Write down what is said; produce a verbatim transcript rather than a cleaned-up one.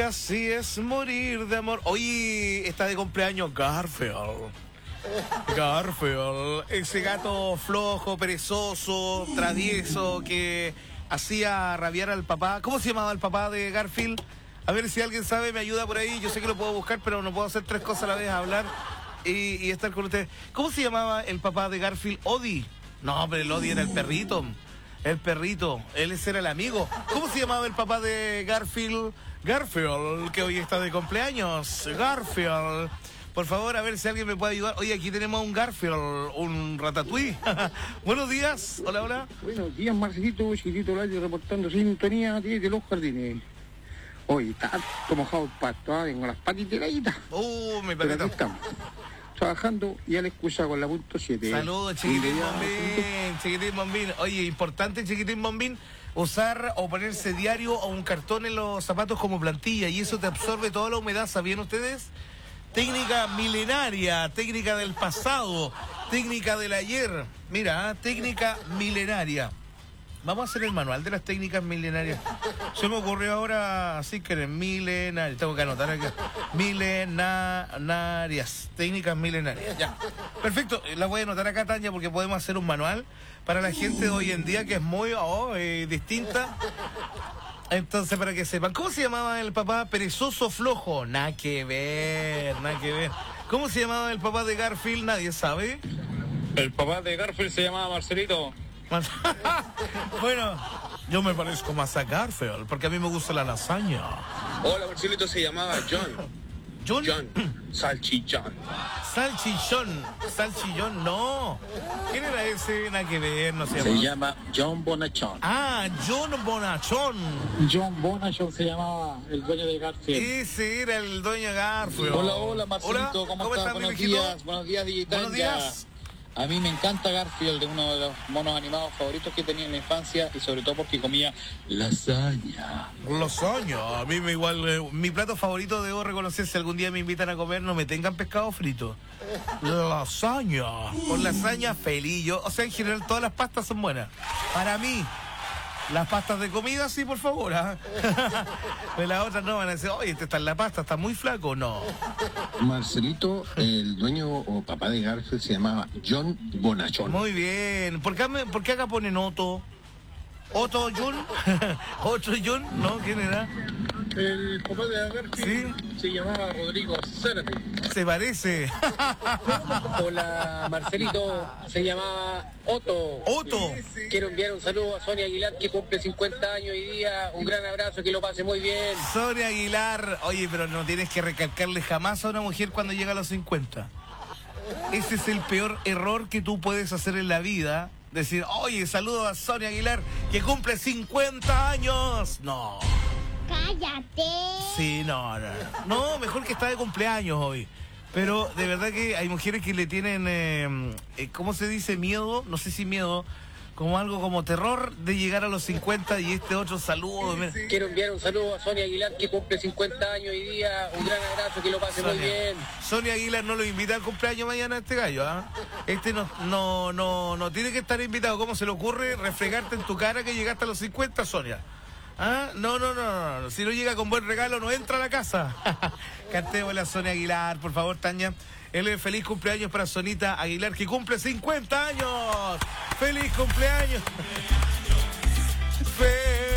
así es morir de amor. Hoy está de cumpleaños Garfield. Garfield, ese gato flojo, perezoso, travieso, que hacía rabiar al papá. ¿Cómo se llamaba el papá de Garfield? A ver si alguien sabe, me ayuda por ahí. Yo sé que lo puedo buscar, pero no puedo hacer tres cosas a la vez, hablar y, y estar con ustedes. ¿Cómo se llamaba el papá de Garfield? Odie. No, pero el Odie era el perrito. El perrito, él ese era el amigo. ¿Cómo se llamaba el papá de Garfield? Garfield, que hoy está de cumpleaños. Garfield. Por favor, a ver si alguien me puede ayudar. Oye, aquí tenemos un Garfield, un ratatouille. Buenos días. Hola, hola. Buenos días, Marcelito, chiquitito Layo, reportando sintonía de los jardines. Hoy está todo mojado el pasto, ¿eh? Tengo las patitas heladitas. Uh, mi Pero patita. aquí estamos, trabajando y a la excusa con la punto siete. Saludos, chiquitín bombín, chiquitín bombín. Oye, importante, chiquitín bombín, usar o ponerse diario o un cartón en los zapatos como plantilla, y eso te absorbe toda la humedad, ¿sabían ustedes? Técnica milenaria, técnica del pasado, técnica del ayer. Mira, ¿eh? Técnica milenaria. Vamos a hacer el manual de las técnicas milenarias. Se me ocurrió ahora, así que en milenarias. Tengo que anotar aquí. Milenarias. Técnicas milenarias. Ya. Perfecto. La voy a anotar acá, Tania, porque podemos hacer un manual para la gente de hoy en día que es muy oh, eh, distinta. Entonces, para que sepan. ¿Cómo se llamaba el papá perezoso flojo? Nada que ver, nada que ver. ¿Cómo se llamaba el papá de Garfield? Nadie sabe. El papá de Garfield se llamaba Marcelito. Bueno, yo me parezco más a Garfield, porque a mí me gusta la lasaña. Hola, Marcelito se llamaba John. John, John. Salchichón. Salchichón, salchichón, no. ¿Quién era ese? Nada que ver, no se Se llama. llama John Bonachón. Ah, John Bonachón. John Bonachón se llamaba el dueño de Garfield. Ese era el dueño de Garfield. Hola, hola, Marcelito, Hola, ¿cómo, ¿cómo estás? estás, Buenos viejito? días, buenos días, Digital. Buenos días. A mí me encanta Garfield, de uno de los monos animados favoritos que tenía en la infancia, y sobre todo porque comía lasaña. Lasaña, a mí me igual, eh, mi plato favorito, debo reconocer, si algún día me invitan a comer, no me tengan pescado frito. Lasaña, con lasaña feliz, yo, o sea, en general todas las pastas son buenas. Para mí, las pastas de comida, sí, por favor, ¿ah? Pues las otras no van a decir, oye, este está en la pasta, está muy flaco, no. Marcelito, el dueño o papá de Garfield se llamaba John Bonachón. Muy bien, ¿por qué, me- por qué acá ponen Otto? ¿Otto Jun? ¿Otro Jun? ¿No? ¿Quién era? El papá de Garfield Sí, se llamaba Rodrigo Zárate. se parece. Hola, Marcelito, se llamaba Otto. Otto. Quiero enviar un saludo a Sonia Aguilar, que cumple cincuenta años hoy día. Un gran abrazo, que lo pase muy bien. Sonia Aguilar. Oye, pero no tienes que recalcarle jamás a una mujer cuando llega a los cincuenta. Ese es el peor error que tú puedes hacer en la vida. Decir, oye, saludo a Sonia Aguilar, que cumple cincuenta años. No. ¡Cállate! Sí, no, no. No, mejor que está de cumpleaños hoy. Pero de verdad que hay mujeres que le tienen, eh, eh, ¿cómo se dice? Miedo, no sé si miedo, como algo como terror de llegar a los cincuenta, y este otro saludo. mira. Quiero enviar un saludo a Sonia Aguilar, que cumple cincuenta años hoy día. Un gran abrazo, que lo pase muy Sonia. bien. Sonia Aguilar no lo invita al cumpleaños mañana a este gallo, ¿ah? Este no, no, no, no tiene que estar invitado. ¿Cómo se le ocurre refregarte en tu cara que llegaste a los cincuenta, Sonia? ¿Ah? No, no, no, no, no. Si no llega con buen regalo, no entra a la casa. Cantémosle a Sonia Aguilar, por favor, Tania. Él es feliz cumpleaños para Sonita Aguilar, que cumple cincuenta años. ¡Feliz cumpleaños! ¡Feliz!